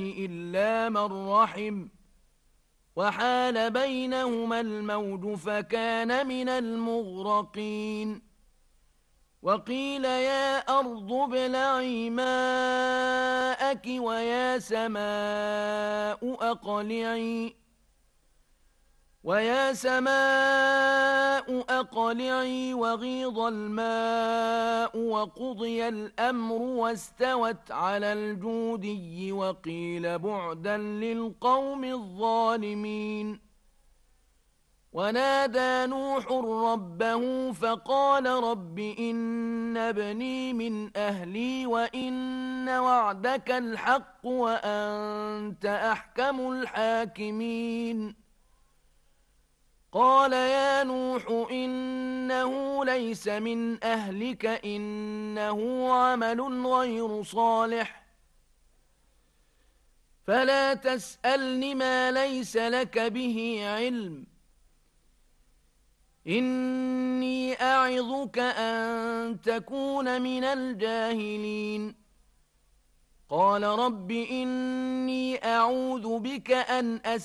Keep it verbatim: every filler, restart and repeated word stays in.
إلا من رحم وحال بينهما الموج فكان من المغرقين وقيل يا أرض ابلعي ماءك ويا سماء أقلعي ويا سماء أقلعي وغيض الماء وقضي الأمر واستوت على الجودي وقيل بعدا للقوم الظالمين ونادى نوح ربه فقال رب إن ابني من أهلي وإن وعدك الحق وأنت أحكم الحاكمين قال يا نوح إنه ليس من أهلك إنه عمل غير صالح فلا تسألن ما ليس لك به علم إني أعظك أن تكون من الجاهلين قال رب إني أعوذ بك أن أسأل